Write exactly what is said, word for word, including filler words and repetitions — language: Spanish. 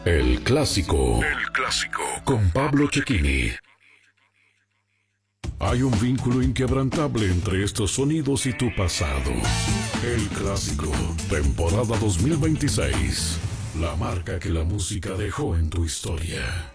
El clásico. El clásico. Con Pablo Cecchini. Hay un vínculo inquebrantable entre estos sonidos y tu pasado. El clásico. Temporada dos mil veintiséis. La marca que la música dejó en tu historia.